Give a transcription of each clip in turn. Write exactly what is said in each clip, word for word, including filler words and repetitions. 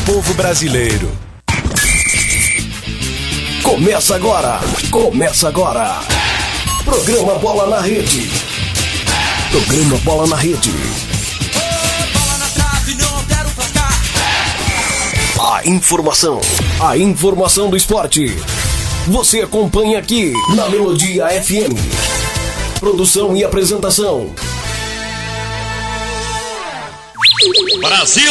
povo brasileiro. Começa agora, começa agora. Programa Bola na Rede. Programa Bola na Rede. Bola na trave, não altera o placar. A informação, a informação do esporte. Você acompanha aqui na Melodia F M. Produção e apresentação. Brasil!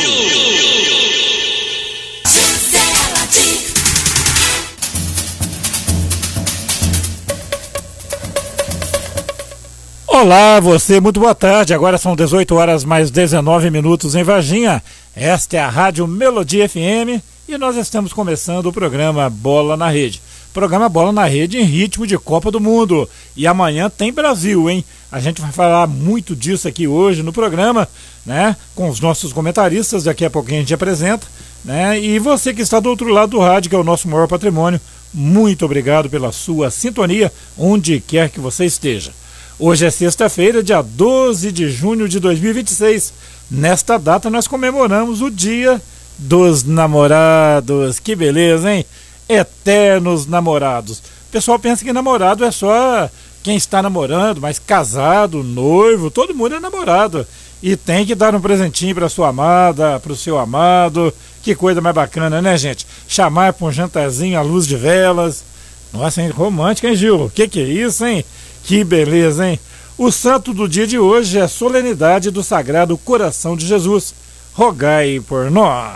Olá, você, muito boa tarde. Agora são dezoito horas mais dezenove minutos em Varginha. Esta é a Rádio Melodia F M e nós estamos começando o programa Bola na Rede. Programa Bola na Rede em ritmo de Copa do Mundo. E amanhã tem Brasil, hein? A gente vai falar muito disso aqui hoje no programa, né? Com os nossos comentaristas, daqui a pouquinho a gente apresenta, né? E você que está do outro lado do rádio, que é o nosso maior patrimônio, muito obrigado pela sua sintonia, onde quer que você esteja. Hoje é sexta-feira, dia doze de junho de dois mil e vinte e seis. Nesta data nós comemoramos o Dia dos Namorados. Que beleza, hein? Eternos namorados. O pessoal pensa que namorado é só quem está namorando, mas casado, noivo, todo mundo é namorado. E tem que dar um presentinho para sua amada, para o seu amado. Que coisa mais bacana, né, gente? Chamar para um jantarzinho à luz de velas. Nossa, hein? Romântica, hein, Gil? O que que é isso, hein? Que beleza, hein? O santo do dia de hoje é a solenidade do Sagrado Coração de Jesus. Rogai por nós.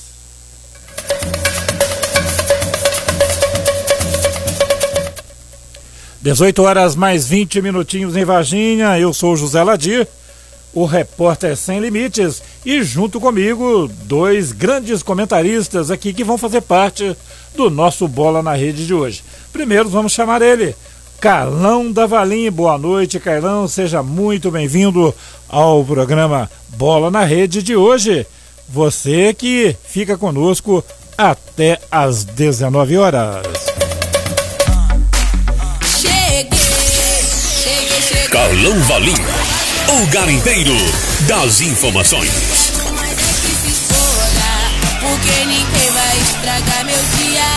dezoito horas mais vinte minutinhos em Varginha. Eu sou o José Ladir, o repórter sem limites, e junto comigo dois grandes comentaristas aqui que vão fazer parte do nosso Bola na Rede de hoje. Primeiro vamos chamar ele, Carlão da Valim. Boa noite, Carlão, seja muito bem-vindo ao programa Bola na Rede de hoje. Você que fica conosco até às dezenove horas. Carlão Valim, o garimpeiro das informações. Mas é que se foda, porque ninguém vai estragar meu dia.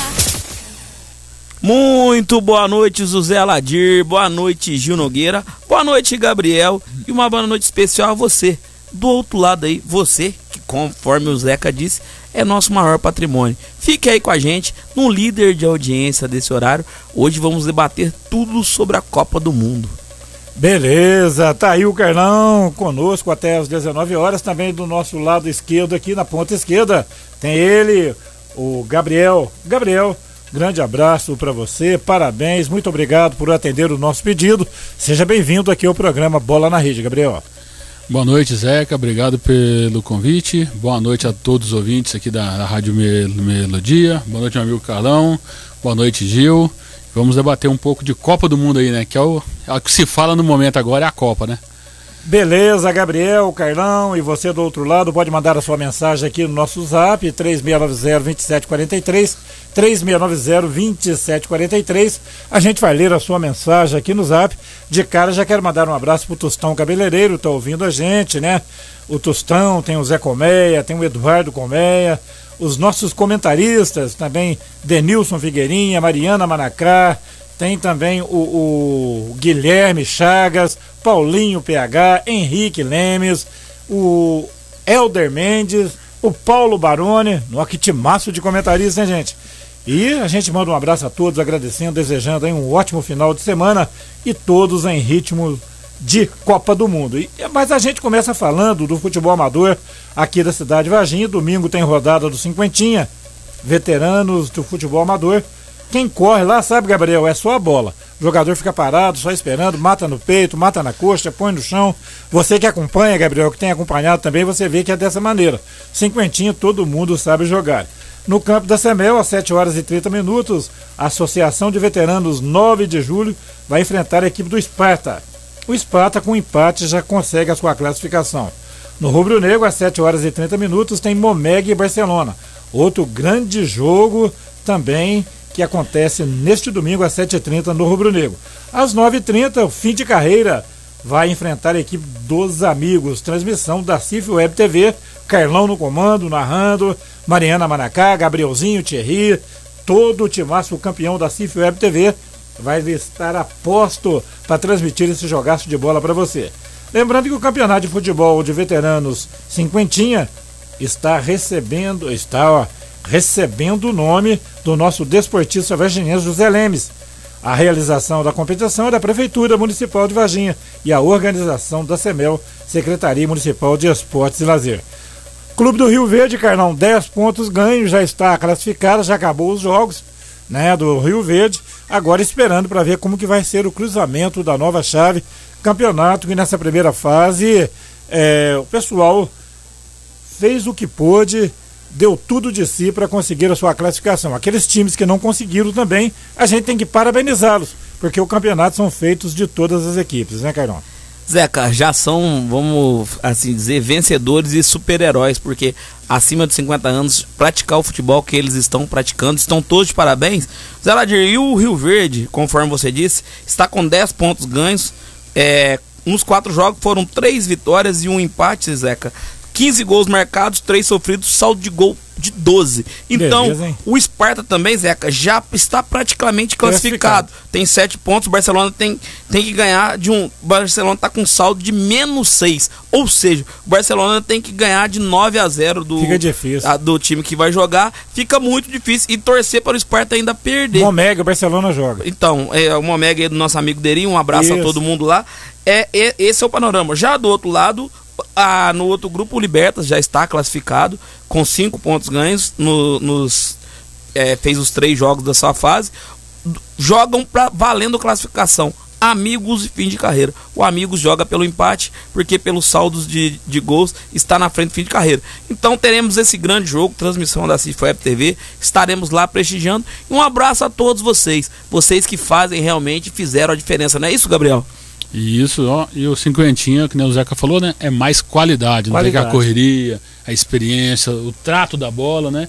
Muito boa noite, José Aladir, boa noite, Gil Nogueira, boa noite, Gabriel, e uma boa noite especial a você, do outro lado aí, você, que conforme o Zeca disse, é nosso maior patrimônio. Fique aí com a gente, no líder de audiência desse horário. Hoje vamos debater tudo sobre a Copa do Mundo. Beleza, tá aí o Carlão conosco até às dezenove horas, também do nosso lado esquerdo aqui, na ponta esquerda, tem ele, o Gabriel. Gabriel, grande abraço para você, parabéns, muito obrigado por atender o nosso pedido. Seja bem-vindo aqui ao programa Bola na Rede, Gabriel. Boa noite, Zeca, obrigado pelo convite. Boa noite a todos os ouvintes aqui da, da Rádio Melodia. Boa noite, meu amigo Carlão. Boa noite, Gil. Vamos debater um pouco de Copa do Mundo aí, né? Que é o, é o que se fala no momento agora, é a Copa, né? Beleza, Gabriel, Carlão, e você do outro lado pode mandar a sua mensagem aqui no nosso zap, três seis nove zero, dois sete quatro três, três seis nove zero, dois sete quatro três. A gente vai ler a sua mensagem aqui no zap. De cara, já quero mandar um abraço pro Tostão Cabeleireiro, tá ouvindo a gente, né? O Tostão, tem o Zé Colmeia, tem o Eduardo Colmeia, os nossos comentaristas também, Denilson Figueirinha, Mariana Manacá, tem também o, o Guilherme Chagas, Paulinho P H, Henrique Lemes, o Helder Mendes, o Paulo Baroni. Nossa, que timaço de comentaristas, hein, gente? E a gente manda um abraço a todos, agradecendo, desejando aí um ótimo final de semana e todos em ritmo de Copa do Mundo. E, mas a gente começa falando do futebol amador aqui da cidade de Varginha. Domingo tem rodada do Cinquentinha, veteranos do futebol amador. Quem corre lá, sabe, Gabriel, é só a bola. O jogador fica parado, só esperando, mata no peito, mata na coxa, põe no chão. Você que acompanha, Gabriel, que tem acompanhado também, você vê que é dessa maneira. Cinquentinha, todo mundo sabe jogar. No campo da Semel, às sete horas e trinta minutos, a Associação de Veteranos nove de julho vai enfrentar a equipe do Esparta. O Esparta, com empate, já consegue a sua classificação. No Rubro Negro, às sete horas e trinta minutos, tem Momeg e Barcelona. Outro grande jogo também que acontece neste domingo às sete e trinta no Rubro Negro. Às nove e trinta, o fim de carreira vai enfrentar a equipe dos Amigos. Transmissão da C I F Web T V Carlão no comando, narrando, Mariana Manacá, Gabrielzinho, Thierry, todo o timaço campeão da C I F Web T V vai estar a posto para transmitir esse jogaço de bola para você. Lembrando que o campeonato de futebol de veteranos Cinquentinha está recebendo, está ó, recebendo o nome do nosso desportista varginhense José Lemes. A realização da competição é da Prefeitura Municipal de Varginha e a organização da SEMEL, Secretaria Municipal de Esportes e Lazer. Clube do Rio Verde, Carlão, dez pontos ganhos, já está classificado, já acabou os jogos, né, do Rio Verde, agora esperando para ver como que vai ser o cruzamento da nova chave, campeonato que nessa primeira fase é, o pessoal fez o que pôde, deu tudo de si para conseguir a sua classificação. Aqueles times que não conseguiram também, a gente tem que parabenizá-los, porque o campeonato são feitos de todas as equipes, né, Carlão? Zeca, já são, vamos assim dizer, vencedores e super-heróis, porque acima de cinquenta anos, praticar o futebol que eles estão praticando, estão todos de parabéns. Zé Ladir, e o Rio Verde, conforme você disse, está com dez pontos ganhos, é, nos quatro jogos foram três vitórias e um empate, Zeca. quinze gols marcados, três sofridos, saldo de gol de doze. Então, beleza, o Sparta também, Zeca, já está praticamente classificado. classificado. Tem sete pontos, o Barcelona tem, tem que ganhar de um... O Barcelona está com saldo de menos seis. Ou seja, o Barcelona tem que ganhar de nove a zero do, Fica difícil. A, do time que vai jogar. Fica muito difícil. E torcer para o Sparta ainda perder. Momega, o Barcelona joga. Então, é, o Momega é do nosso amigo Deri, um abraço Isso. a todo mundo lá. É, é, esse é o panorama. Já do outro lado... Ah, no outro grupo, o Libertas já está classificado com cinco pontos ganhos, no, nos, é, fez os três jogos da sua fase, jogam pra, valendo classificação. Amigos e fim de carreira. O Amigos joga pelo empate, porque pelos saldos de, de gols está na frente fim de carreira. Então teremos esse grande jogo, transmissão da C I F Web T V, estaremos lá prestigiando. E um abraço a todos vocês, vocês que fazem realmente, fizeram a diferença, não é isso, Gabriel? Isso, ó, e o cinquentinha, que nem o Zeca falou, né? É mais qualidade, não tem a correria, a experiência, o trato da bola, né?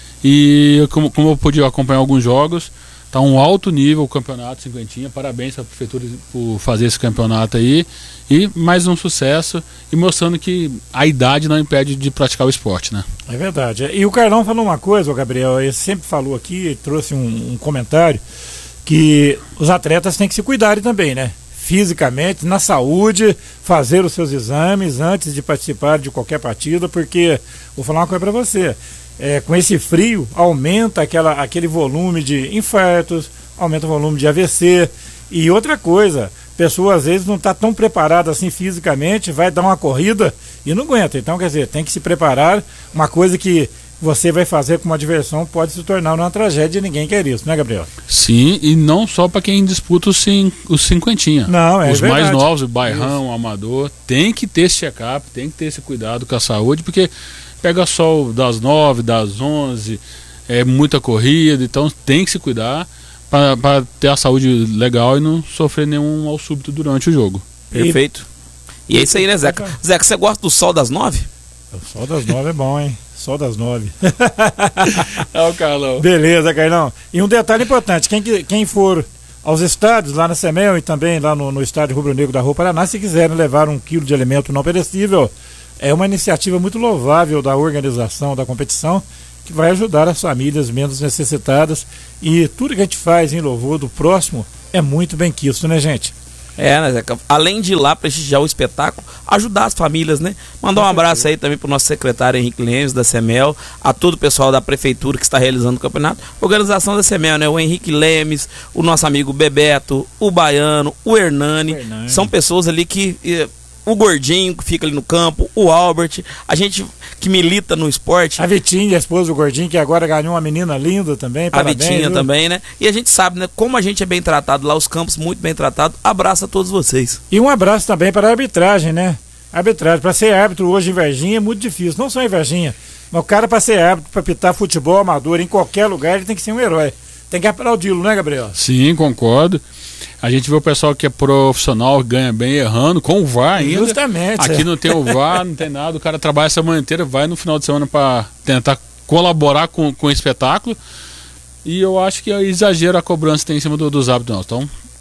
E como, como eu pude acompanhar alguns jogos, tá um alto nível o campeonato cinquentinha. Parabéns à prefeitura por fazer esse campeonato aí. E mais um sucesso, e mostrando que a idade não impede de praticar o esporte, né? É verdade. E o Carlão falou uma coisa, o Gabriel, ele sempre falou aqui, trouxe um, um comentário, que os atletas têm que se cuidarem também, né? Fisicamente, na saúde, fazer os seus exames antes de participar de qualquer partida, porque, vou falar uma coisa para você, é, com esse frio, aumenta aquela, aquele volume de infartos, aumenta o volume de A V C, e outra coisa, a pessoa às vezes não está tão preparada assim fisicamente, vai dar uma corrida e não aguenta, então quer dizer, tem que se preparar, uma coisa que você vai fazer com uma diversão pode se tornar uma tragédia e ninguém quer isso, né, Gabriel? Sim, e não só para quem disputa os, cin os cinquentinha. Não, é Os verdade. mais novos, o bairrão, o amador, tem que ter esse check-up, tem que ter esse cuidado com a saúde, porque pega sol das nove, das onze, é muita corrida, então tem que se cuidar para ter a saúde legal e não sofrer nenhum mal súbito durante o jogo. Perfeito. E, e é isso aí, né, Zeca? Zeca, você gosta do sol das nove? O sol das nove é bom, hein? Sol das nove. É o Carlão. Beleza, Carlão. E um detalhe importante, quem, quem for aos estádios, lá na SEMEL e também lá no, no estádio Rubro Negro da Rua Paraná, se quiserem levar um quilo de alimento não perecível, é uma iniciativa muito louvável da organização da competição, que vai ajudar as famílias menos necessitadas, e tudo que a gente faz em louvor do próximo é muito bem quisto, né, gente? É, né, Zeca? Além de ir lá prestigiar o espetáculo, ajudar as famílias, né? Mandar um abraço aí também pro nosso secretário Henrique Lemes, da SEMEL, a todo o pessoal da prefeitura que está realizando o campeonato. Organização da SEMEL, né? O Henrique Lemes, o nosso amigo Bebeto, o Baiano, o Hernani. O Hernani. São pessoas ali que... O Gordinho, que fica ali no campo, o Albert, a gente que milita no esporte. A Vitinha, a esposa do Gordinho, que agora ganhou uma menina linda também. Parabéns, a Vitinha viu? Também, né? E a gente sabe, né? Como a gente é bem tratado lá, os campos muito bem tratados. Abraço a todos vocês. E um abraço também para a arbitragem, né? Arbitragem. Para ser árbitro hoje em Varginha é muito difícil. Não só em Varginha. Mas o cara, para ser árbitro, para pitar futebol amador em qualquer lugar, ele tem que ser um herói. Tem que aplaudi-lo, né, Gabriel? Sim, concordo. A gente vê o pessoal que é profissional, ganha bem errando, com o V A R ainda. Justamente. Aqui é. não tem o V A R, não tem nada, o cara trabalha a semana inteira, vai no final de semana para tentar colaborar com, com o espetáculo. E eu acho que é exagero a cobrança que tem em cima do, dos árbitros. Então,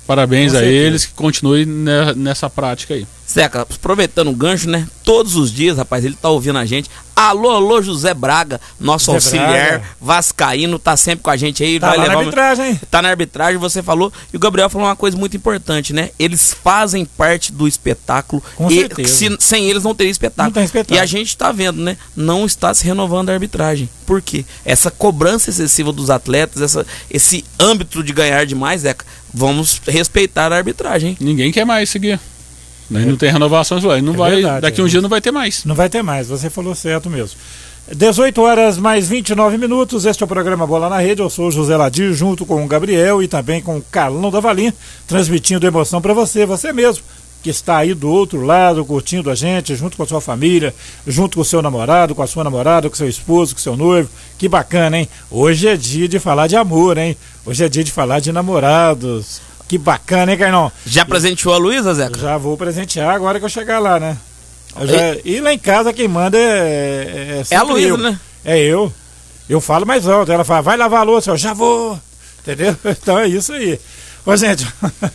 Parabéns Com a certeza. eles, que continuem ne- nessa prática aí. Zeca, aproveitando o gancho, né? Todos os dias, rapaz, ele tá ouvindo a gente. Alô, alô, José Braga, nosso José auxiliar Braga. vascaíno, tá sempre com a gente aí. Tá vai lá levar na uma- arbitragem, hein? Tá na arbitragem, você falou. E o Gabriel falou uma coisa muito importante, né? Eles fazem parte do espetáculo. Com e certeza. se- sem eles não teria espetáculo. Não tem espetáculo. E a gente tá vendo, né? Não está se renovando a arbitragem. Por quê? Essa cobrança excessiva dos atletas, essa, esse âmbito de ganhar demais, Zeca, vamos respeitar a arbitragem, hein? Ninguém quer mais seguir. Aí não tem renovações, vai, não É vai, verdade, daqui é. um dia não vai ter mais. Não vai ter mais, você falou certo mesmo. dezoito horas mais vinte e nove minutos, este é o programa Bola na Rede, eu sou o José Ladir, junto com o Gabriel e também com o Carlão da Valim, transmitindo emoção para você, você mesmo, que está aí do outro lado, curtindo a gente, junto com a sua família, junto com o seu namorado, com a sua namorada, com o seu esposo, com o seu noivo, que bacana, hein? Hoje é dia de falar de amor, hein? Hoje é dia de falar de namorados, que bacana, hein, Carlão? Já presenteou a Luísa, Zeca? Já vou presentear agora que eu chegar lá, né? Eu já- e lá em casa quem manda é. É, É a sempre Luísa, eu. né? É eu. Eu falo mais alto. Ela fala, vai lavar a louça, eu já vou. Entendeu? Então é isso aí. Ô, gente,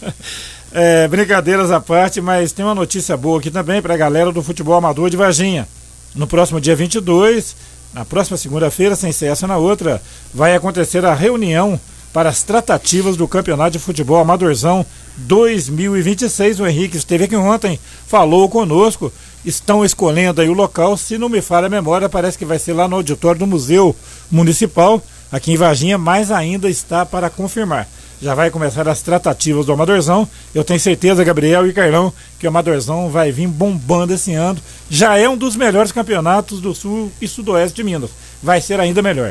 é, brincadeiras à parte, mas tem uma notícia boa aqui também pra galera do futebol amador de Varginha. No próximo dia vinte e dois, na próxima segunda-feira, sem ser essa na outra, vai acontecer a reunião para as tratativas do Campeonato de Futebol Amadorzão dois mil e vinte e seis. O Henrique esteve aqui ontem, falou conosco, estão escolhendo aí o local, se não me falha a memória, parece que vai ser lá no auditório do Museu Municipal, aqui em Varginha, mas ainda está para confirmar. Já vai começar as tratativas do Amadorzão, eu tenho certeza, Gabriel e Carlão, que o Amadorzão vai vir bombando esse ano, já é um dos melhores campeonatos do Sul e Sudoeste de Minas, vai ser ainda melhor.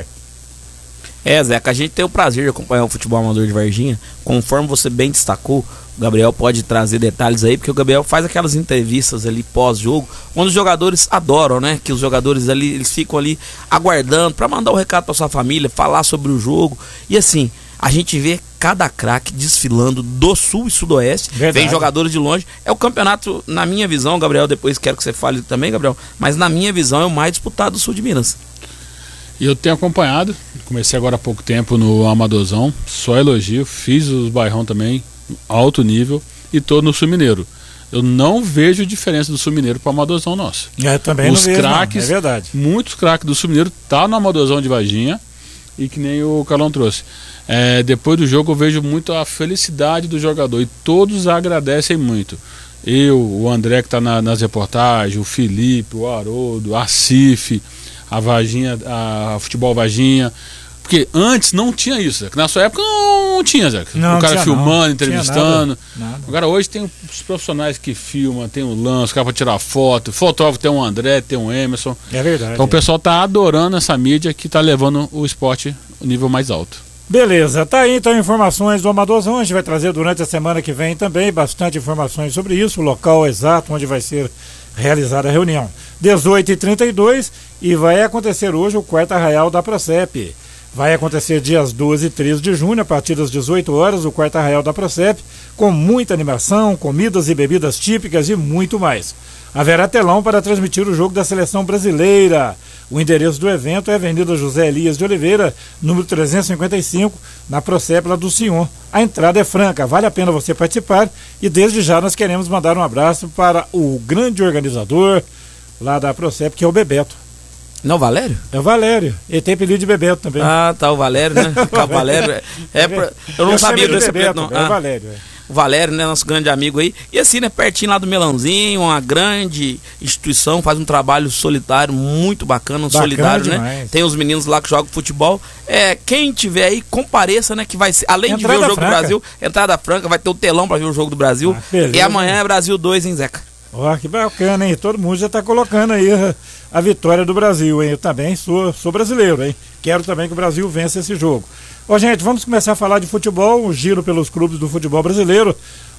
É, Zeca, a gente tem o prazer de acompanhar o futebol amador de Varginha. Conforme você bem destacou, o Gabriel pode trazer detalhes aí, porque o Gabriel faz aquelas entrevistas ali pós-jogo, onde os jogadores adoram, né? Que os jogadores ali, eles ficam ali aguardando para mandar o recado para sua família, falar sobre o jogo. E assim, a gente vê cada craque desfilando do Sul e Sudoeste. Verdade. Vem jogadores de longe. É o campeonato, na minha visão, Gabriel, depois quero que você fale também, Gabriel, mas na minha visão é o mais disputado do Sul de Minas. E eu tenho acompanhado, comecei agora há pouco tempo no Amadorzão, só elogio, fiz os bairrão também, alto nível, e tô no Sul Mineiro. Eu não vejo diferença do Sul Mineiro para o Amadorzão nosso. É, também Os não vejo, craques, não, é verdade. muitos craques do Sul Mineiro tá no Amadorzão de Varginha, e que nem o Carlão trouxe. É, depois do jogo eu vejo muito a felicidade do jogador, e todos agradecem muito. Eu, o André que está na, nas reportagens, o Felipe, o Haroldo, a Cif, a Varginha, a Futebol Varginha. Porque antes não tinha isso, Zé. Na sua época não tinha, Zé. Não, o cara tinha filmando, não. entrevistando. Tinha nada, nada. Agora hoje tem os profissionais que filmam, tem o Lance, o cara para tirar foto, fotógrafo tem um André, tem um Emerson. É verdade. Então o pessoal tá adorando essa mídia que tá levando o esporte ao nível mais alto. Beleza, tá aí então informações do Amadorzão, a gente vai trazer durante a semana que vem também bastante informações sobre isso, o local exato onde vai ser realizada a reunião. dezoito e trinta e dois e vai acontecer hoje o quarto arraial da Procep. Vai acontecer dias doze e treze de junho, a partir das dezoito horas, o quarto arraial da Procep, com muita animação, comidas e bebidas típicas e muito mais. Haverá telão para transmitir o jogo da seleção brasileira. O endereço do evento é Avenida José Elias de Oliveira, número trezentos e cinquenta e cinco, na Procep lá do Sion. A entrada é franca, vale a pena você participar e desde já nós queremos mandar um abraço para o grande organizador lá da Procep, que é o Bebeto. Não, o Valério? É o Valério, ele tem apelido de Bebeto também. Ah, tá, o Valério, né? O Valério. É, é pra- eu não Eu sabia chamo ele desse de Bebeto, apelido, não. é o Ah, Valério. É. o Valério, né? Nosso grande amigo aí. E assim, né? Pertinho lá do Melãozinho, uma grande instituição, faz um trabalho solitário muito bacana, um Bacana solidário, né? demais. Tem os meninos lá que jogam futebol. É, quem tiver aí, compareça, né? Que vai ser, além de ver Entrada o jogo franca. do Brasil, entrada franca, vai ter o telão pra ver o jogo do Brasil. Ah, beleza. E amanhã é Brasil dois, hein, Zeca? Ó, que bacana, hein? Todo mundo já está colocando aí a, a vitória do Brasil, hein? Eu também sou, sou brasileiro, hein? Quero também que o Brasil vença esse jogo. Ó, gente, vamos começar a falar de futebol, o giro pelos clubes do futebol brasileiro.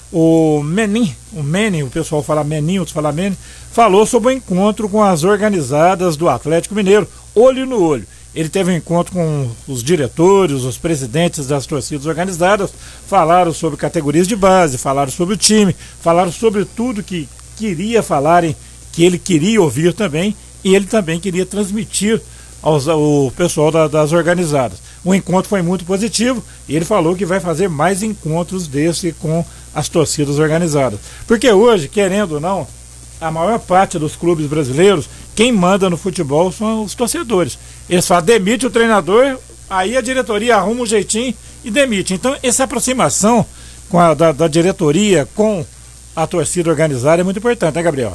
O Menin, o Menin, o pessoal fala Menin, outros falam Menin, falou sobre o encontro com as organizadas do Atlético Mineiro, olho no olho. Ele teve um encontro com os diretores, os presidentes das torcidas organizadas, falaram sobre categorias de base, falaram sobre o time, falaram sobre tudo que queria falarem, que ele queria ouvir também, e ele também queria transmitir aos, ao pessoal da, das organizadas. o encontro foi muito positivo e ele falou que vai fazer mais encontros desse com as torcidas organizadas. Porque hoje, querendo ou não, a maior parte dos clubes brasileiros, quem manda no futebol são os torcedores. Eles falam, demite o treinador, aí a diretoria arruma um jeitinho e demite. Então, essa aproximação com a, da, da diretoria com a torcida organizada é muito importante, né, Gabriel?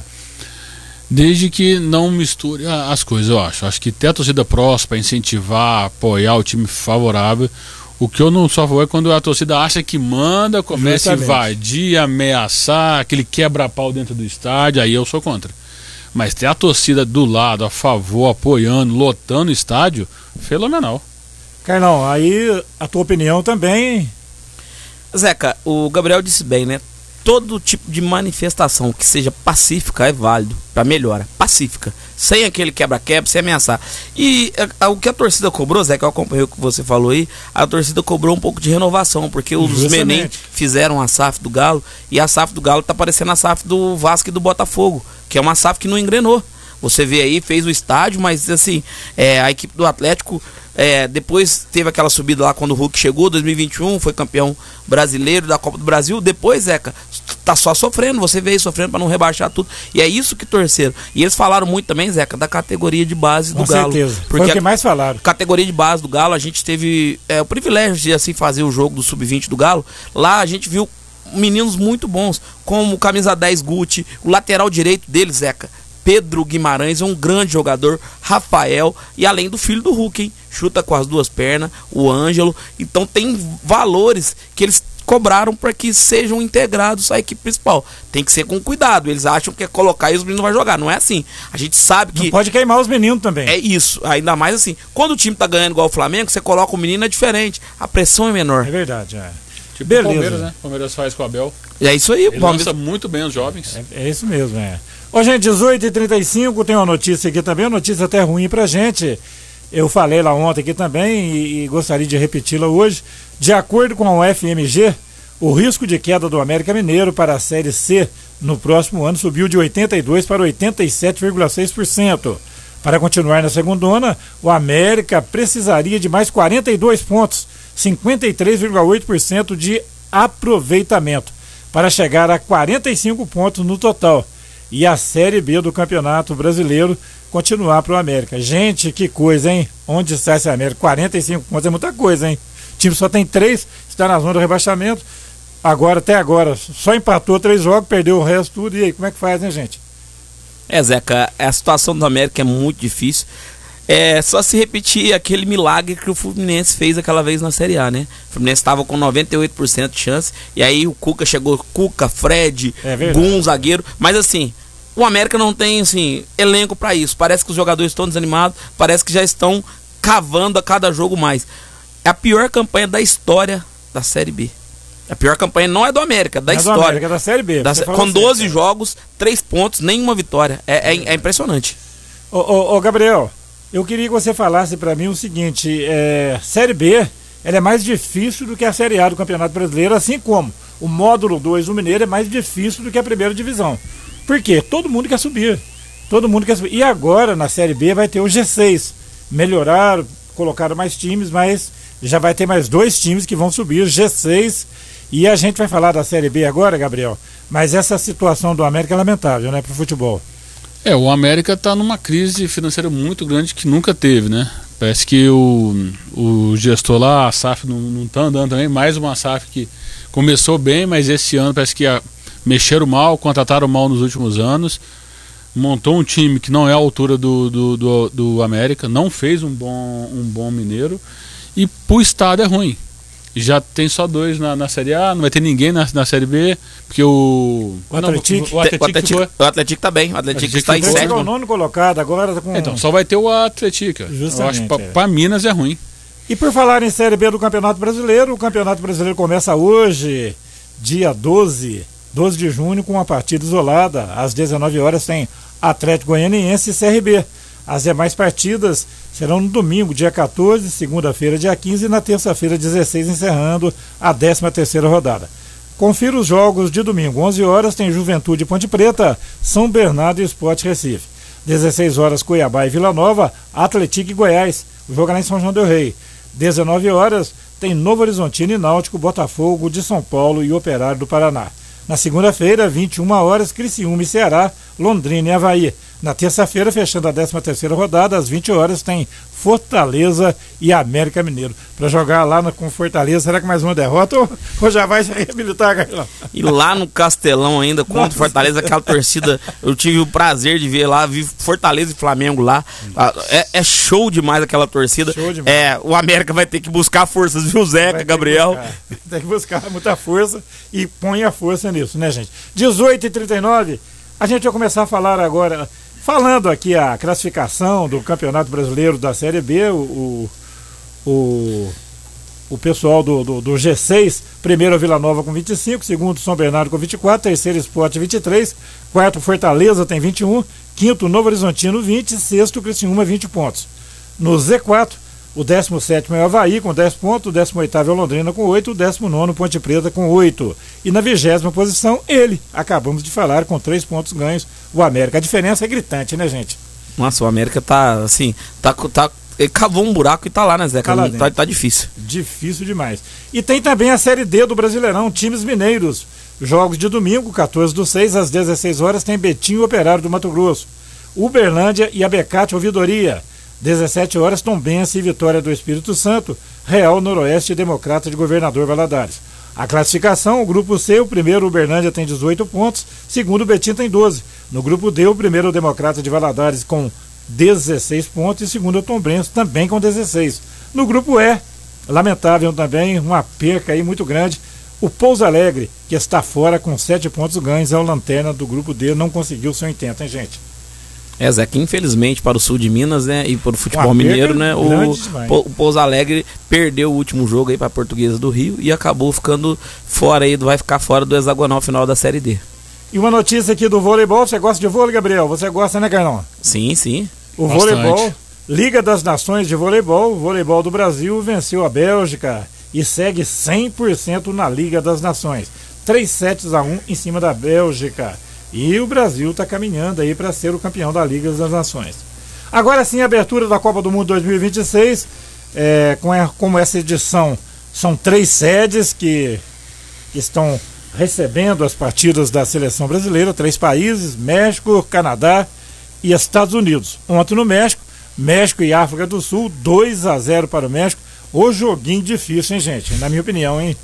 Desde que não misture as coisas, eu acho. Acho que ter a torcida próxima para incentivar, apoiar o time favorável. O que eu não só vou é quando a torcida acha que manda, começa Justamente. a invadir, ameaçar, aquele quebra-pau dentro do estádio, aí eu sou contra. Mas ter a torcida do lado, a favor, apoiando, lotando o estádio, fenomenal. Carlão, aí a tua opinião também. Zeca, o Gabriel disse bem, né? Todo tipo de manifestação que seja pacífica é válido para melhora, pacífica, sem aquele quebra-quebra, sem ameaçar. E a, a, o que a torcida cobrou, Zé, que eu acompanhei o que você falou aí, a torcida cobrou um pouco de renovação, porque os Justamente. Menem fizeram a S A F do Galo, e a S A F do Galo tá parecendo a S A F do Vasco e do Botafogo, que é uma S A F que não engrenou. Você vê aí, fez o estádio, mas assim, é, a equipe do Atlético... É, depois teve aquela subida lá quando o Hulk chegou, dois mil e vinte e um, foi campeão brasileiro da Copa do Brasil. Depois, Zeca, tá só sofrendo, você vê aí sofrendo para não rebaixar tudo. E é isso que torceram. E eles falaram muito também, Zeca, da categoria de base do Com Galo. certeza. Porque foi o que mais falaram. A categoria de base do Galo, a gente teve é, o privilégio de assim fazer o jogo do sub vinte do Galo. Lá a gente viu meninos muito bons, como o camisa dez Guti, o lateral direito deles, Zeca, Pedro Guimarães, é um grande jogador, Rafael, e além do filho do Hulk, hein? Chuta com as duas pernas, o Ângelo. Então tem valores que eles cobraram para que sejam integrados à equipe principal. Tem que ser com cuidado. Eles acham que é colocar e os meninos vão jogar. Não é assim. A gente sabe que... Não pode queimar os meninos também. É isso. Ainda mais assim. Quando o time tá ganhando igual o Flamengo, você coloca o menino, é diferente. A pressão é menor. É verdade, é. Tipo Beleza. o Palmeiras, né? O Palmeiras faz com o Abel. É isso aí. Ele o Palmeiras lança muito bem os jovens. É, é isso mesmo, é. Ô, gente, dezoito e trinta e cinco, tem uma notícia aqui também, uma notícia até ruim pra gente. Eu falei lá ontem aqui também e, e gostaria de repeti-la hoje. De acordo com a U F M G, o risco de queda do América Mineiro para a Série C no próximo ano subiu de oitenta e dois por cento para oitenta e sete vírgula seis por cento. Para continuar na segundona, o América precisaria de mais quarenta e dois pontos, cinquenta e três vírgula oito por cento de aproveitamento, para chegar a quarenta e cinco pontos no total. E a Série B do Campeonato Brasileiro continuar para o América. Gente, que coisa, hein? Onde está esse América? quarenta e cinco pontos é muita coisa, hein? O time só tem três, está na zona do rebaixamento. Agora, até agora, só empatou três jogos, perdeu o resto tudo. E aí, como é que faz, né, gente? É, Zeca, a situação do América é muito difícil. É só se repetir aquele milagre que o Fluminense fez aquela vez na Série A, né? O Fluminense estava com noventa e oito por cento de chance, e aí o Cuca chegou, Cuca, Fred, é Gum, zagueiro, mas assim, o América não tem, assim, elenco para isso. Parece que os jogadores estão desanimados, parece que já estão cavando a cada jogo mais. É a pior campanha da história da Série B. A pior campanha não é do América, da é história. Do América, é da Série B. Da, com doze certo. jogos, três pontos, nenhuma vitória. É, é, é impressionante. Ô, ô, ô, Gabriel, eu queria que você falasse para mim o seguinte, é, Série B, ela é mais difícil do que a Série A do Campeonato Brasileiro, assim como o módulo dois do Mineiro é mais difícil do que a primeira divisão. Por quê? Todo mundo quer subir. Todo mundo quer subir. E agora, na Série B, vai ter o G seis. Melhoraram, colocaram mais times, mas já vai ter mais dois times que vão subir, o G seis. E a gente vai falar da Série B agora, Gabriel, mas essa situação do América é lamentável, né, pro futebol. É, o América está numa crise financeira muito grande que nunca teve, né? Parece que o, o gestor lá, a S A F, não está andando também. Mais uma S A F que começou bem, mas esse ano parece que a, mexeram mal, contrataram mal nos últimos anos. Montou um time que não é a altura do, do, do, do América, não fez um bom, um bom mineiro. E pro estado é ruim. Já tem só dois na, na Série A, não vai ter ninguém na, na Série B, porque o... O Atlético o Atlético, o Atlético, o Atlético tá bem, o Atlético, Atlético está em sétimo. É o nono colocado, agora tá com... Então, só vai ter o Atlético. Justamente, eu acho que pra, é. pra Minas é ruim. E por falar em Série B do Campeonato Brasileiro, o Campeonato Brasileiro começa hoje, dia doze, doze de junho, com uma partida isolada. Às dezenove horas tem Atlético Goianiense e C R B. As demais partidas serão no domingo, dia quatorze, segunda-feira, dia quinze e na terça-feira, dezesseis, encerrando a décima terceira rodada. Confira os jogos de domingo. onze horas tem Juventude e Ponte Preta, São Bernardo e Sport Recife. dezesseis horas Cuiabá e Vila Nova, Atlético e Goiás. O jogo é lá em São João del Rei. dezenove horas, tem Novo Horizontino e Náutico, Botafogo de São Paulo e Operário do Paraná. Na segunda-feira, vinte e uma horas, Criciúma e Ceará, Londrina e Avaí. Na terça-feira, fechando a décima terceira rodada, às vinte horas, tem Fortaleza e América Mineiro. Para jogar lá no, com Fortaleza, será que mais uma derrota ou, ou já vai se reabilitar, Carlão? E lá no Castelão ainda, contra o Fortaleza, aquela torcida, eu tive o prazer de ver lá, vi Fortaleza e Flamengo lá. É, é show demais aquela torcida. Show demais. É, o América vai ter que buscar forças, viu, Zeca, vai Gabriel? Que tem que buscar muita força e põe a força nisso, né, gente? dezoito e trinta e nove, a gente vai começar a falar agora, falando aqui a classificação do Campeonato Brasileiro da Série B, o, o, o pessoal do, do, do G seis, primeiro Vila Nova com vinte e cinco, segundo São Bernardo com vinte e quatro, terceiro Sport vinte e três, quarto Fortaleza tem vinte e um, quinto Novo Horizontino vinte, sexto Criciúma vinte pontos. No Z quatro, o décimo sétimo é o Avaí com dez pontos, o décimo oitavo é o Londrina com oito, o décimo nono Ponte Preta com oito. E na vigésima posição, ele, acabamos de falar, com três pontos ganhos, o América. A diferença é gritante, né, gente? Nossa, o América tá, assim, tá, tá, ele cavou um buraco e tá lá, né, Zeca? Tá, tá, tá difícil. Difícil demais. E tem também a Série D do Brasileirão, times mineiros. Jogos de domingo, quatorze do seis, às dezesseis horas, tem Betinho Operário do Mato Grosso, Uberlândia e Abecate Ouvidoria. dezessete horas, Tombense e Vitória do Espírito Santo, Real Noroeste e Democrata de Governador Valadares. A classificação, o grupo C, o primeiro Uberlândia tem dezoito pontos, segundo o Betim tem doze. No grupo D, o primeiro Democrata de Valadares com dezesseis pontos e segundo o Tombense também com dezesseis. No grupo E, lamentável também, uma perca aí muito grande, o Pouso Alegre, que está fora com sete pontos ganhos, é o lanterna do grupo D, não conseguiu seu intento, hein, gente? É, Zé, que infelizmente para o sul de Minas, né, e para o futebol Uma mineiro, né, o, o Pouso Alegre perdeu o último jogo aí para a Portuguesa do Rio e acabou ficando fora aí, vai ficar fora do hexagonal final da Série D. E uma notícia aqui do voleibol, você gosta de vôlei, Gabriel? Você gosta, né, Carlão? Sim, sim. O Bastante. voleibol, Liga das Nações de Voleibol, o voleibol do Brasil venceu a Bélgica e segue cem por cento na Liga das Nações. três sets a um em cima da Bélgica. E o Brasil está caminhando aí para ser o campeão da Liga das Nações. Agora sim, a abertura da Copa do Mundo dois mil e vinte e seis, é, com a, como essa edição são três sedes que estão recebendo as partidas da seleção brasileira, três países, México, Canadá e Estados Unidos. Ontem no México, México e África do Sul, dois a zero para o México. O joguinho difícil, hein, gente? Na minha opinião, hein?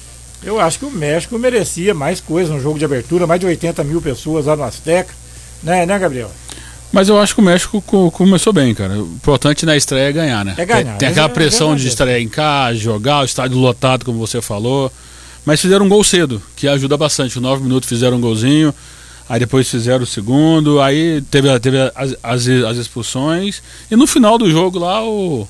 Eu acho que o México merecia mais coisa no jogo de abertura, mais de oitenta mil pessoas lá no Azteca, né, né, Gabriel? Mas eu acho que o México co- começou bem, cara. O importante na estreia é ganhar, né? É ganhar. Tem, tem aquela pressão é de estreia em casa, jogar, o estádio lotado, como você falou. Mas fizeram um gol cedo, que ajuda bastante. Nove minutos fizeram um golzinho, aí depois fizeram o segundo, aí teve, teve as, as, as expulsões. E no final do jogo lá, o...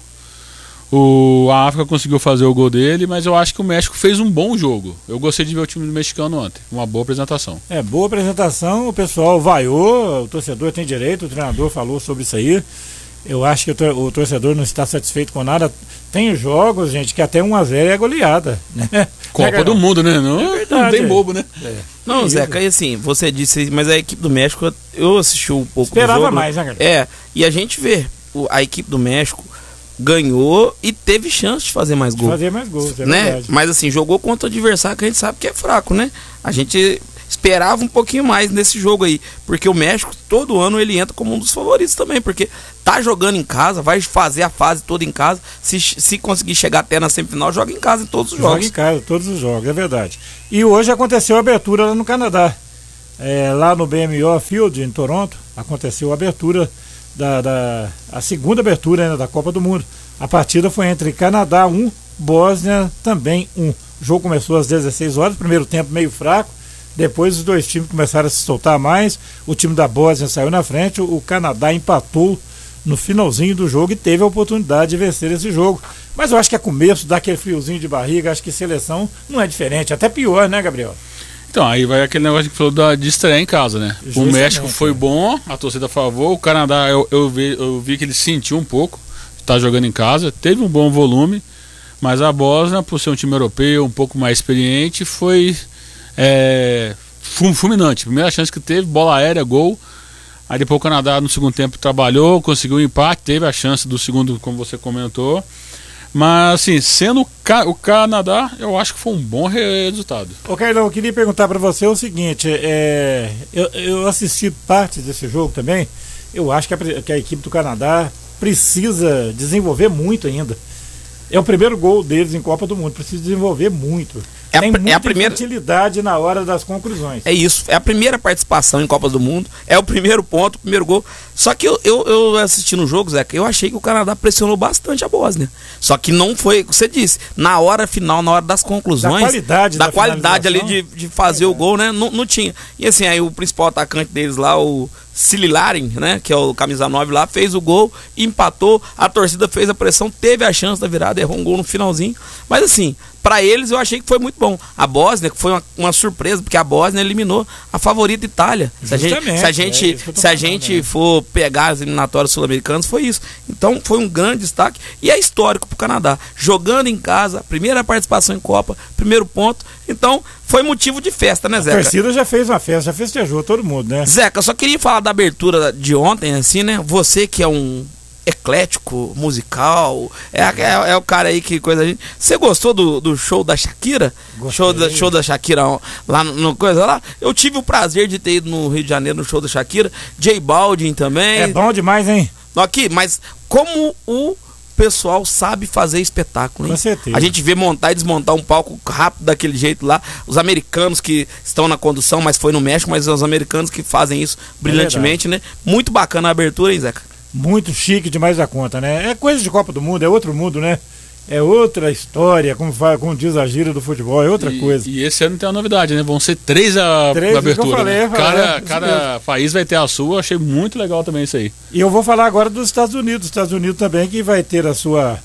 O, a África conseguiu fazer o gol dele, mas eu acho que o México fez um bom jogo. Eu gostei de ver o time do mexicano ontem. Uma boa apresentação. É, boa apresentação, o pessoal vaiou, o torcedor tem direito, o treinador falou sobre isso aí. Eu acho que o, tor- o torcedor não está satisfeito com nada. Tem jogos, gente, que até um a zero é goleada, né? Copa é, do Mundo, né? Não, é verdade, não tem bobo, né? É. Não, Zeca, e assim, você disse, mas a equipe do México, eu assisti um pouco Esperava do jogo. mais, né, cara? É, e a gente vê o, a equipe do México ganhou e teve chance de fazer mais gols. Fazer mais gols, é né? verdade. Mas assim, jogou contra o adversário que a gente sabe que é fraco, né? A gente esperava um pouquinho mais nesse jogo aí, porque o México todo ano ele entra como um dos favoritos também, porque tá jogando em casa, vai fazer a fase toda em casa, se, se conseguir chegar até na semifinal, joga em casa em todos os jogos. Joga em casa, todos os jogos, é verdade. E hoje aconteceu a abertura lá no Canadá, é, lá no B M O Field, em Toronto, aconteceu a abertura Da, da, a segunda abertura, né, da Copa do Mundo. A partida foi entre Canadá um, Bósnia também um. O jogo começou às dezesseis horas, primeiro tempo meio fraco, depois os dois times começaram a se soltar mais, o time da Bósnia saiu na frente, o Canadá empatou no finalzinho do jogo e teve a oportunidade de vencer esse jogo. Mas eu acho que é começo, dá aquele friozinho de barriga, acho que seleção não é diferente, até pior, né, Gabriel? Então, aí vai aquele negócio que falou da, de estreia em casa, né? Justamente, o México foi bom, a torcida a favor, o Canadá eu, eu, vi, eu vi que ele sentiu um pouco, está jogando em casa, teve um bom volume, mas a Bósnia, por ser um time europeu, um pouco mais experiente, foi é, fulminante. Primeira chance que teve, bola aérea, gol. Aí depois o Canadá no segundo tempo trabalhou, conseguiu um empate, teve a chance do segundo, como você comentou. Mas, assim, sendo o, Ca- o Canadá, eu acho que foi um bom re- resultado. Ô Carlão, eu queria perguntar para você o seguinte, é, eu, eu assisti parte desse jogo também, eu acho que a, que a equipe do Canadá precisa desenvolver muito ainda. É o primeiro gol deles em Copa do Mundo, precisa desenvolver muito. É a, Tem pr- muita é a primeira. infantilidade na hora das conclusões. É isso, é a primeira participação em Copas do Mundo, é o primeiro ponto, o primeiro gol. Só que eu, eu, eu assistindo o jogo, Zeca, eu achei que o Canadá pressionou bastante a Bósnia. Só que não foi, você disse, na hora final, na hora das conclusões, Da qualidade da da qualidade ali finalização. de, de fazer o gol, né? Não, não tinha. E assim, aí o principal atacante deles lá, o Sililarin, né? Que é o camisa nove lá, fez o gol, empatou, a torcida fez a pressão, teve a chance da virada, errou um gol no finalzinho. Mas assim, pra eles eu achei que foi muito bom. A Bósnia, que foi uma, uma surpresa, porque a Bósnia eliminou a favorita Itália. Se a gente, Justamente, se a é gente, isso que eu tô se a falando, gente né? for pegar as eliminatórias sul-americanas, foi isso. Então foi um grande destaque e é histórico pro Canadá. Jogando em casa, primeira participação em Copa, primeiro ponto. Então foi motivo de festa, né, A Zeca? torcida já fez uma festa, já festejou todo mundo, né? Zeca, eu só queria falar da abertura de ontem, assim, né? Você que é um eclético, musical, é, é, é o cara aí que coisa a gente. Você gostou do, do show da Shakira? Gostei. Show da, show da Shakira ó, lá no, no coisa lá? Eu tive o prazer de ter ido no Rio de Janeiro no show da Shakira, J Balvin também. É bom demais, hein? Aqui, mas como o pessoal sabe fazer espetáculo, hein? Com certeza. A gente vê montar e desmontar um palco rápido daquele jeito lá. Os americanos que estão na condução, mas foi no México, mas os americanos que fazem isso brilhantemente, né? Muito bacana a abertura, hein, Zeca? Muito chique demais da conta, né? É coisa de Copa do Mundo, é outro mundo, né? É outra história, como, fala, como diz a gíria do futebol, é outra E, coisa. e esse ano tem uma novidade, né? Vão ser três a, Três, a isso que eu abertura. falei, né? eu falei, Cada, isso cada país vai ter a sua, achei muito legal também isso aí. E eu vou falar agora dos Estados Unidos. Estados Unidos também que vai ter a sua,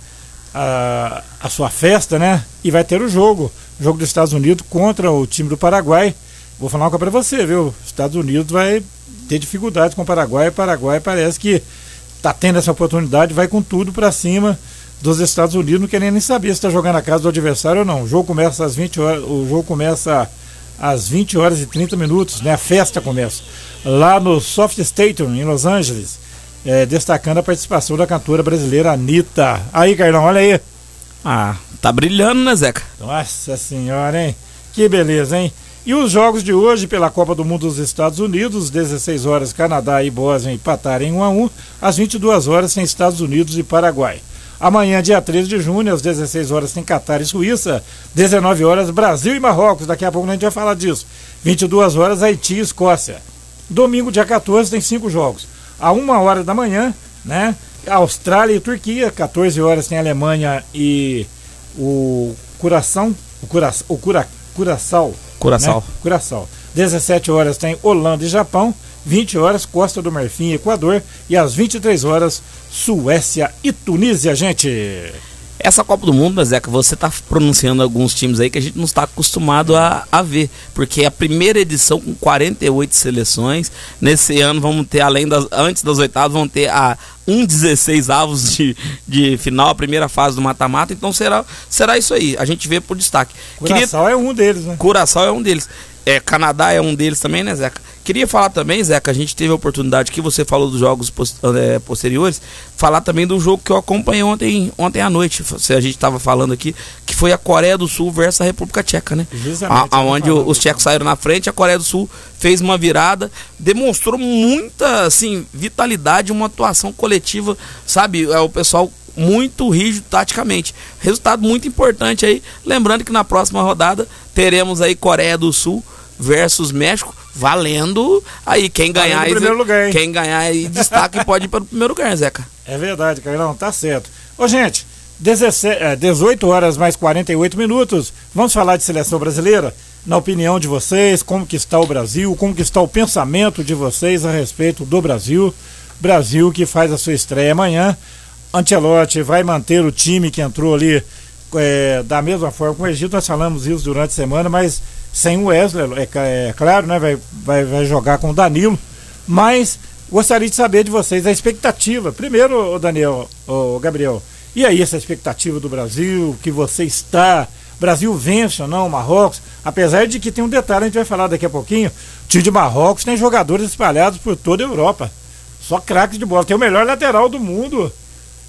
a, a sua festa, né? E vai ter o jogo. O jogo dos Estados Unidos contra o time do Paraguai. Vou falar uma coisa pra você, viu? Os Estados Unidos vai ter dificuldades com o Paraguai. O Paraguai parece que tá tendo essa oportunidade, vai com tudo pra cima dos Estados Unidos, não querendo nem saber se está jogando na casa do adversário ou não. O jogo começa às vinte horas, o jogo começa às vinte horas e trinta minutos, né? A festa começa lá no Soft Stadium em Los Angeles, é, destacando a participação da cantora brasileira Anitta. Aí, Carlão, olha aí. Ah, tá brilhando, né, Zeca? Nossa senhora, hein? Que beleza, hein? E os jogos de hoje pela Copa do Mundo dos Estados Unidos, dezesseis horas, Canadá e Bósnia empataram em um a um, às vinte e duas horas tem Estados Unidos e Paraguai. Amanhã, dia treze de junho, às dezesseis horas tem Catar e Suíça, dezenove horas Brasil e Marrocos, daqui a pouco a gente vai falar disso. vinte e duas horas Haiti e Escócia. Domingo, dia quatorze, tem cinco jogos. A uma hora da manhã, né? Austrália e Turquia, quatorze horas tem Alemanha e o Curação, o Cura, o Cura, Curaçao. Curaçao. Né? Curaçao. dezessete horas tem Holanda e Japão, vinte horas Costa do Marfim e Equador e às vinte e três horas Suécia e Tunísia, gente. Essa Copa do Mundo, né, Zeca, você tá pronunciando alguns times aí que a gente não está acostumado a, a ver, porque é a primeira edição com quarenta e oito seleções. Nesse ano vamos ter, além das, antes das oitavas, vão ter a um dezesseis avos de, de final, a primeira fase do mata-mata, então será, será isso aí, a gente vê por destaque. Curaçao Queria... é um deles, né? Curaçao é um deles. É, Canadá é um deles também, né, Zeca? Queria falar também, Zeca, a gente teve a oportunidade que você falou dos jogos post, é, posteriores, falar também do jogo que eu acompanhei ontem, ontem à noite. Se a gente estava falando aqui, que foi a Coreia do Sul versus a República Tcheca, né? Justamente. A, onde os tchecos saíram na frente, a Coreia do Sul fez uma virada, demonstrou muita, assim, vitalidade, uma atuação coletiva, sabe? É o pessoal muito rígido taticamente. Resultado muito importante aí. Lembrando que na próxima rodada teremos aí Coreia do Sul versus México, valendo aí quem ganhar aí, primeiro lugar, hein? Quem ganhar aí destaque pode ir para o primeiro lugar, Zeca. É verdade, Carlão, tá certo. Ô, gente, dezessete, dezoito horas mais quarenta e oito minutos. Vamos falar de seleção brasileira? Na opinião de vocês, como que está o Brasil, como que está o pensamento de vocês a respeito do Brasil? Brasil que faz a sua estreia amanhã. Ancelotti vai manter o time que entrou ali é, da mesma forma com o Egito. Nós falamos isso durante a semana, mas sem o Wesley, é, é claro, né? Vai, vai, vai jogar com o Danilo. Mas gostaria de saber de vocês a expectativa. Primeiro, o Daniel, o Gabriel, e aí essa expectativa do Brasil, que você está... Brasil vence ou não o Marrocos, apesar de que tem um detalhe, a gente vai falar daqui a pouquinho. O time de Marrocos tem jogadores espalhados por toda a Europa. Só craques de bola. Tem o melhor lateral do mundo.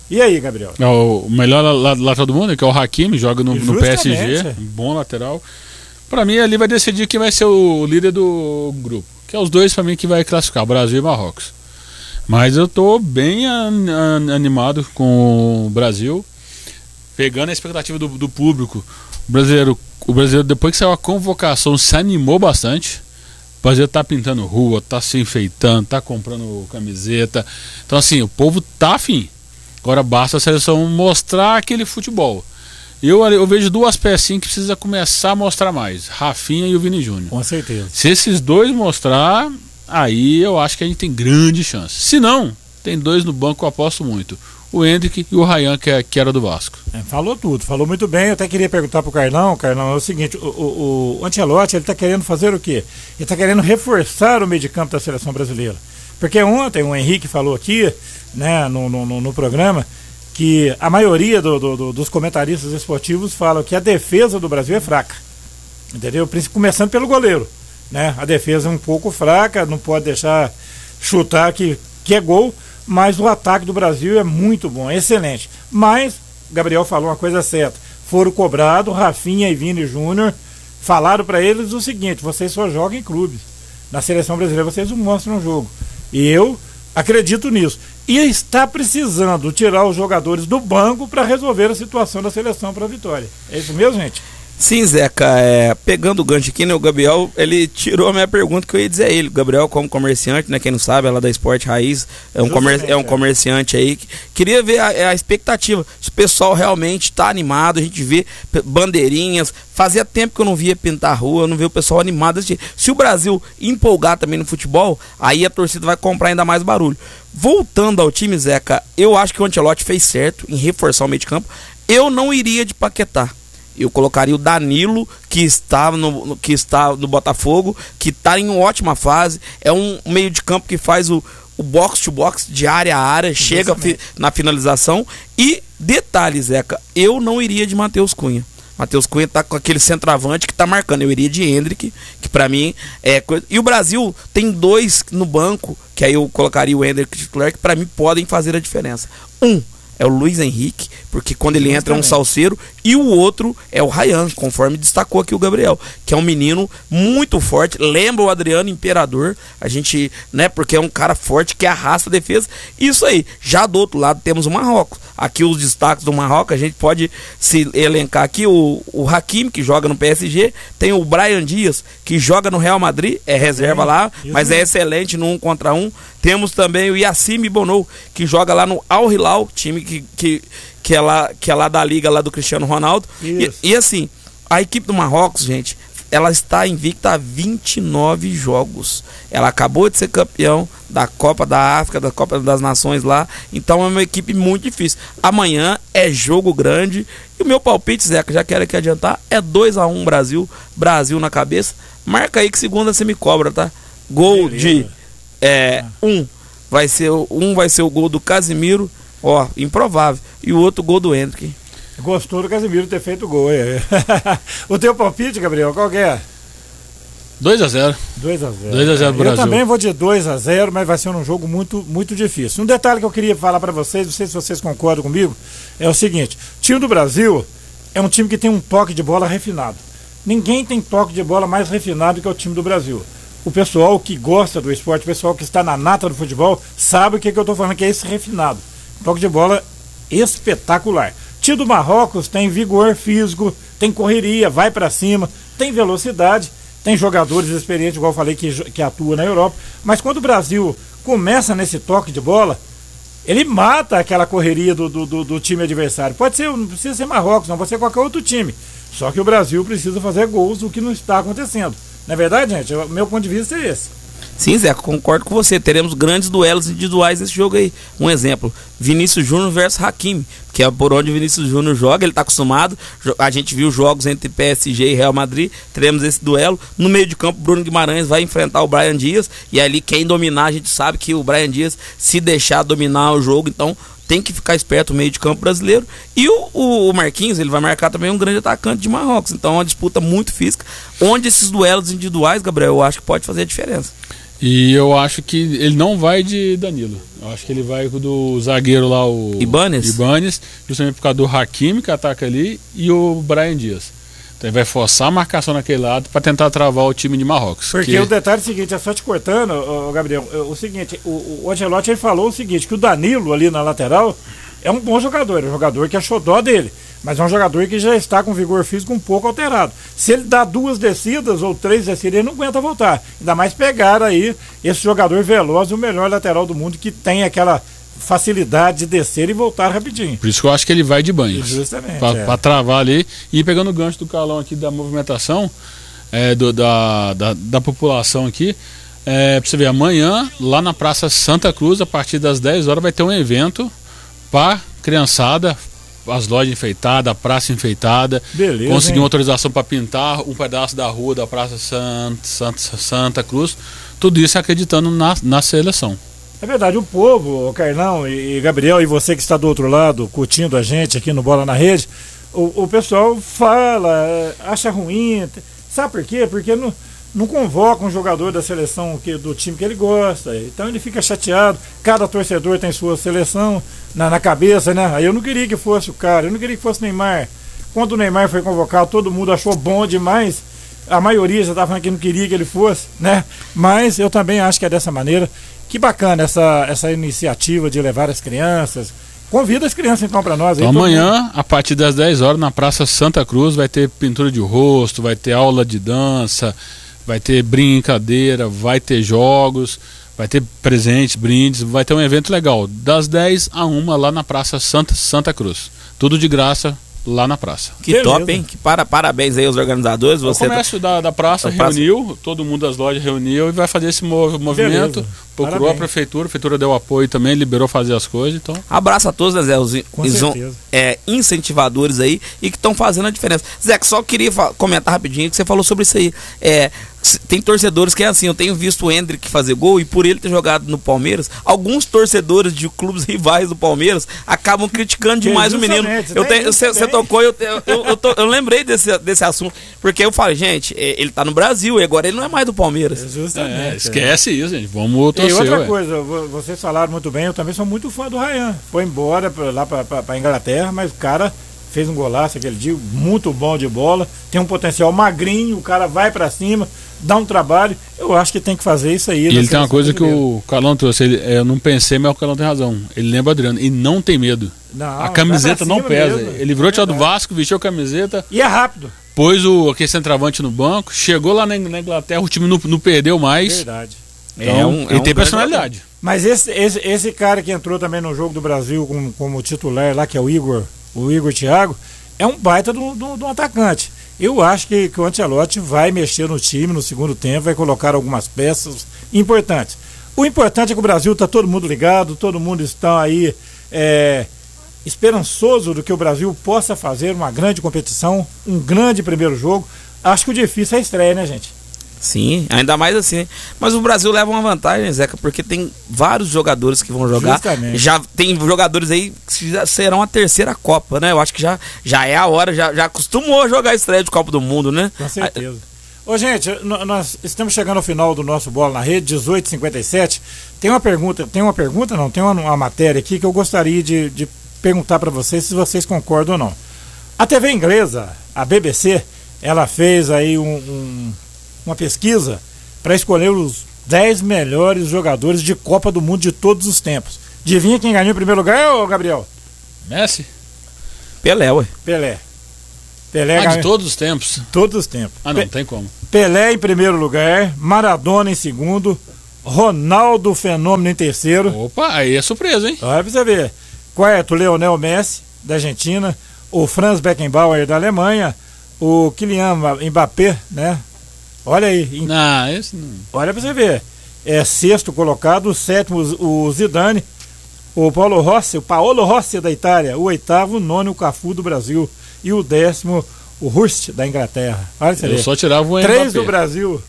E aí, Gabriel? É o melhor lateral do mundo, que é o Hakimi, joga no, no P S G, bom lateral. Pra mim, ali vai decidir quem vai ser o líder do grupo, que é os dois pra mim que vai classificar, Brasil e Marrocos. Mas eu tô bem an, an, animado com o Brasil, pegando a expectativa do, do público. O brasileiro, o brasileiro, depois que saiu a convocação, se animou bastante. O brasileiro tá pintando rua, tá se enfeitando, tá comprando camiseta. Então assim, o povo tá afim. Agora basta a seleção mostrar aquele futebol. Eu, eu vejo duas pecinhas que precisa começar a mostrar mais, Rafinha e o Vini Júnior. Com certeza. Se esses dois mostrar, aí eu acho que a gente tem grande chance. Se não, tem dois no banco que eu aposto muito. O Hendrick e o Ryan, que, é, que era do Vasco. É, falou tudo, falou muito bem. Eu até queria perguntar pro Carlão, Carlão, é o seguinte, o, o, o Ancelotti, ele tá querendo fazer o quê? Ele tá querendo reforçar o meio de campo da seleção brasileira. Porque ontem o Henrique falou aqui, né, no, no, no programa, que a maioria do, do, do, dos comentaristas esportivos falam que a defesa do Brasil é fraca. Entendeu? Começando pelo goleiro, né? A defesa é um pouco fraca, não pode deixar chutar que, que é gol, mas o ataque do Brasil é muito bom, é excelente. Mas, Gabriel falou uma coisa certa, foram cobrados, Rafinha e Vini Júnior falaram para eles o seguinte: vocês só jogam em clubes. Na seleção brasileira vocês não mostram o jogo. E eu acredito nisso. E está precisando tirar os jogadores do banco para resolver a situação da seleção para a vitória. É isso mesmo, gente? Sim, Zeca, é, pegando o gancho aqui, né, o Gabriel, ele tirou a minha pergunta que eu ia dizer a ele. O Gabriel, como comerciante, né, quem não sabe, ela é da Esporte Raiz, é um, comer, é um comerciante aí, que queria ver a, a expectativa, se o pessoal realmente está animado, a gente vê bandeirinhas, fazia tempo que eu não via pintar a rua, eu não via o pessoal animado. Se o Brasil empolgar também no futebol, aí a torcida vai comprar ainda mais barulho. Voltando ao time, Zeca, eu acho que o Ancelotti fez certo em reforçar o meio de campo. Eu não iria de Paquetá. Eu colocaria o Danilo, que está no, que está no Botafogo, que está em ótima fase. É um meio de campo que faz o, o box to box, de área a área, chega fi, na finalização. E detalhe, Zeca, eu não iria de Matheus Cunha. Matheus Cunha tá com aquele centroavante que tá marcando. Eu iria de Hendrick, que pra mim é coisa. E o Brasil tem dois no banco, que aí eu colocaria o Hendrick titular, que pra mim podem fazer a diferença. Um é o Luiz Henrique, porque quando ele entra é um salseiro, e o outro é o Ryan, conforme destacou aqui o Gabriel, que é um menino muito forte, lembra o Adriano Imperador, a gente, né, porque é um cara forte que arrasta a defesa. Isso aí. Já do outro lado temos o Marrocos. Aqui os destaques do Marrocos, a gente pode se elencar aqui o, o Hakimi, que joga no P S G, tem o Brahim Dias, que joga no Real Madrid, é reserva lá, mas é excelente no um contra um. Temos também o Yassine Bonou, que joga lá no Al Hilal, time que, que, que, é lá, que é lá da liga lá do Cristiano Ronaldo. E, e assim, a equipe do Marrocos, gente, ela está invicta há vinte e nove jogos. Ela acabou de ser campeão da Copa da África, da Copa das Nações lá. Então é uma equipe muito difícil. Amanhã é jogo grande. E o meu palpite, Zeca, já quero aqui adiantar, é dois a um Brasil. Brasil na cabeça. Marca aí que segunda você me cobra, tá? Gol Beleza. de é, um. Vai ser, um vai ser o gol do Casimiro. Ó, improvável. E o outro gol do Hendrick. Gostou do Casimiro ter feito o gol, é. O teu palpite, Gabriel, qual que é? dois a zero. dois a zero. dois a zero pro Brasil. Eu também vou de dois a zero, mas vai ser um jogo muito, muito difícil. Um detalhe que eu queria falar para vocês, não sei se vocês concordam comigo, é o seguinte: o time do Brasil é um time que tem um toque de bola refinado. Ninguém tem toque de bola mais refinado que o time do Brasil. O pessoal que gosta do esporte, o pessoal que está na nata do futebol, sabe o que, que eu estou falando, que é esse refinado. Toque de bola espetacular. O time do Marrocos tem vigor físico, tem correria, vai para cima, tem velocidade, tem jogadores experientes, igual eu falei, que, que atuam na Europa. Mas quando o Brasil começa nesse toque de bola, ele mata aquela correria do, do, do, do time adversário. Pode ser, não precisa ser Marrocos, não pode ser qualquer outro time. Só que o Brasil precisa fazer gols, o que não está acontecendo. Não é verdade, gente? O meu ponto de vista é esse. Sim, Zé, concordo com você. Teremos grandes duelos individuais nesse jogo aí. Um exemplo, Vinícius Júnior versus Hakimi, que é por onde o Vinícius Júnior joga, ele está acostumado. A gente viu jogos entre P S G e Real Madrid, teremos esse duelo. No meio de campo, Bruno Guimarães vai enfrentar o Brahim Dias, e ali quem dominar, a gente sabe que o Brahim Dias, se deixar dominar o jogo, então tem que ficar esperto no meio de campo brasileiro. E o, o, o Marquinhos, ele vai marcar também um grande atacante de Marrocos. Então é uma disputa muito física, onde esses duelos individuais, Gabriel, eu acho que pode fazer a diferença. E eu acho que ele não vai de Danilo. Eu acho que ele vai do zagueiro lá, o Ibanes, Ibanes justamente por causa do Hakimi, que ataca ali, e o Brahim Dias. Então ele vai forçar a marcação naquele lado para tentar travar o time de Marrocos. Porque que... o detalhe é o seguinte, é só te cortando, ô, ô, Gabriel, o seguinte, o, o Ancelotti ele falou o seguinte, que o Danilo ali na lateral é um bom jogador, é um jogador que é xodó dele, mas é um jogador que já está com vigor físico um pouco alterado. Se ele dá duas descidas ou três descidas, ele não aguenta voltar. Ainda mais pegar aí esse jogador veloz, o melhor lateral do mundo, que tem aquela facilidade de descer e voltar rapidinho. Por isso que eu acho que ele vai de banho. Justamente. Para é. travar ali. E pegando o gancho do Carlão aqui da movimentação é, do, da, da, da população aqui, é, para você ver, amanhã, lá na Praça Santa Cruz, a partir das dez horas, vai ter um evento para criançada, as lojas enfeitadas, a praça enfeitada. Beleza, conseguir hein? uma autorização para pintar um pedaço da rua da Praça Santa, Santa, Santa Cruz. Tudo isso acreditando na, na seleção. É verdade, o povo, o Carlão e Gabriel, e você que está do outro lado, curtindo a gente aqui no Bola na Rede, o, o pessoal fala, acha ruim, sabe por quê? Porque não, não convoca um jogador da seleção que, do time que ele gosta, então ele fica chateado, cada torcedor tem sua seleção na, na cabeça, né? Aí eu não queria que fosse o cara, eu não queria que fosse o Neymar. Quando o Neymar foi convocado, todo mundo achou bom demais, a maioria já estava falando que não queria que ele fosse, né? Mas eu também acho que é dessa maneira. Que bacana essa, essa iniciativa de levar as crianças. Convida as crianças então para nós. Aí, então, amanhã, a partir das dez horas, na Praça Santa Cruz, vai ter pintura de rosto, vai ter aula de dança, vai ter brincadeira, vai ter jogos, vai ter presentes, brindes, vai ter um evento legal. Das dez a uma lá na Praça Santa, Santa Cruz. Tudo de graça lá na praça. Que Beleza. top, hein? Que para, parabéns aí aos organizadores. Você O comércio tá... da, da praça a praça... reuniu, todo mundo das lojas reuniu e vai fazer esse mov movimento. Beleza. Procurou Parabéns. a prefeitura, a prefeitura deu apoio também, liberou fazer as coisas. Então... Abraço a todos, né, Zé? Os, Com os certeza. é, incentivadores aí e que estão fazendo a diferença. Zé, que só queria comentar rapidinho que você falou sobre isso aí. É, tem torcedores que é assim, eu tenho visto o Hendrick fazer gol e por ele ter jogado no Palmeiras, alguns torcedores de clubes rivais do Palmeiras acabam criticando demais o menino. Eu tenho, você, você tocou, eu, eu, eu, eu, tô, eu lembrei desse, desse assunto, porque eu falo, gente, ele tá no Brasil e agora ele não é mais do Palmeiras. Justamente. É, esquece isso, gente. Vamos torcer. E outra ué. coisa, vocês falaram muito bem, eu também sou muito fã do Ryan. Foi embora pra, lá para Inglaterra, mas o cara fez um golaço aquele dia, muito bom de bola, tem um potencial magrinho, o cara vai para cima, dá um trabalho, eu acho que tem que fazer isso aí. E ele tem uma coisa que o Carlão trouxe, ele, eu não pensei, mas o Carlão tem razão. Ele lembra o Adriano, e não tem medo. Não, a camiseta não pesa. mesmo. Ele virou É tchau do verdade. Vasco, vestiu a camiseta, E é rápido. pôs o, aquele centroavante no banco, chegou lá na, na Inglaterra, o time não, não perdeu mais. Verdade. Então, É um- é ele um tem grande personalidade. Mas esse, esse, esse cara que entrou também no jogo do Brasil como, como titular lá, que é o Igor, o Igor Thiago, é um baita de um atacante. Eu acho que, que o Ancelotti vai mexer no time no segundo tempo, vai colocar algumas peças importantes. O importante é que o Brasil está todo mundo ligado, todo mundo está aí é, esperançoso do que o Brasil possa fazer uma grande competição, um grande primeiro jogo. Acho que o difícil é a estreia, né, gente? Sim, ainda mais assim. Mas o Brasil leva uma vantagem, Zeca, porque tem vários jogadores que vão jogar. Justamente. Já tem jogadores aí que já serão a terceira Copa, né? Eu acho que já, já é a hora, já, já acostumou a jogar a estreia de Copa do Mundo, né? Com certeza. Ô, gente, n- nós estamos chegando ao final do nosso Bola na Rede, dezoito e cinquenta e sete. Tem uma pergunta, tem uma pergunta não, tem uma, uma matéria aqui que eu gostaria de, de perguntar para vocês se vocês concordam ou não. A T V inglesa, a B B C, ela fez aí um, um, uma pesquisa para escolher os dez melhores jogadores de Copa do Mundo de todos os tempos. Adivinha quem ganhou em primeiro lugar, ô Gabriel? Messi? Pelé, ué. Pelé. Pelé Ah, ganhou de todos os tempos. todos os tempos. Ah, não, Pe- tem como. Pelé em primeiro lugar, Maradona em segundo, Ronaldo Fenômeno em terceiro. Opa, aí é surpresa, hein? Olha pra você ver. Quarto, Leonel Messi, da Argentina, o Franz Beckenbauer, da Alemanha, o Kylian Mbappé, né? Olha aí, em- Não, esse não. olha pra você ver. É sexto colocado, o sétimo, o Zidane, o Paulo Rossi, o Paolo Rossi da Itália, o oitavo, o nono, o Cafu do Brasil, e o décimo, o Hurst da Inglaterra. Olha pra você Eu ver. só tirava o Três do Mbappé. Brasil.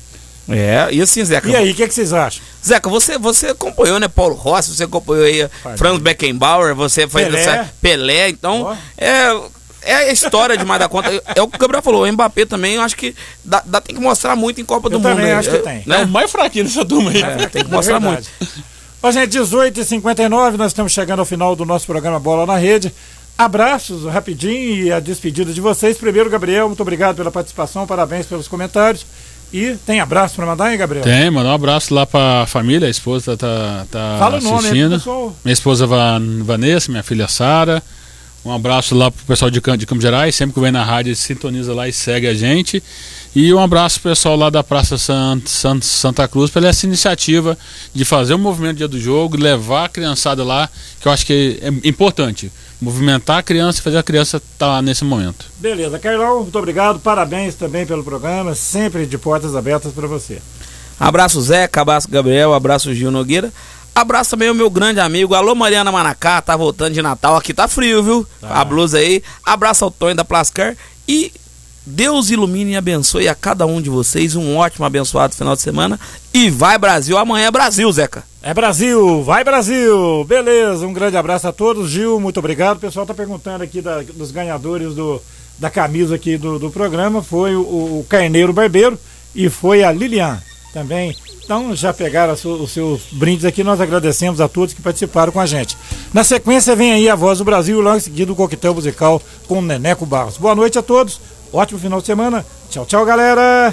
É, e assim, Zeca. E aí, o que, que vocês acham? Zeca, você, você acompanhou, né, Paulo Rossi, você acompanhou aí Pai, Franz Beckenbauer, você fez Pelé. essa Pelé, então Ó. é, é a história demais da conta. É o que o Gabriel falou, o Mbappé também, eu acho que dá, dá, tem que mostrar muito em Copa Eu do Mundo. também né? acho que tem. Né? É o mais fraquinho dessa turma aí. É, tem que mostrar É muito. Ó, gente, dezoito e cinquenta e nove, nós estamos chegando ao final do nosso programa Bola na Rede. Abraços rapidinho e a despedida de vocês. Primeiro, Gabriel, muito obrigado pela participação, parabéns pelos comentários. E tem abraço para mandar, hein, Gabriel? Tem, mandar um abraço lá pra família, a esposa tá, tá Fala o nome, assistindo. hein, pessoal? Minha esposa Van- Vanessa, minha filha Sara. Um abraço lá pro pessoal de, Cam- de Campos Gerais, sempre que vem na rádio, ele sintoniza lá e segue a gente. E um abraço pro pessoal lá da Praça Sant, Sant, Santa Cruz pela essa iniciativa de fazer o movimento dia do jogo, levar a criançada lá, que eu acho que é importante. Movimentar a criança e fazer a criança estar lá nesse momento. Beleza, Carlão, muito obrigado, parabéns também pelo programa, sempre de portas abertas para você. Abraço Zeca, abraço Gabriel, abraço Gil Nogueira. Abraço também o meu grande amigo, alô Mariana Manacá, tá voltando de Natal, aqui tá frio, viu? Tá. A blusa aí. Abraço ao Tonho da Plascar e Deus ilumine e abençoe a cada um de vocês, um ótimo abençoado final de semana e vai Brasil, amanhã é Brasil, Zeca. É Brasil, vai Brasil! Beleza, um grande abraço a todos. Gil, muito obrigado. O pessoal tá perguntando aqui da- dos ganhadores do, da camisa aqui do, do programa. Foi o, o Carneiro Barbeiro e foi a Lilian também. Então já pegaram su- os seus brindes aqui. Nós agradecemos a todos que participaram com a gente. Na sequência vem aí a Voz do Brasil e logo em seguida o coquetel musical com o Neneco Barros. Boa noite a todos, ótimo final de semana. Tchau, tchau, galera!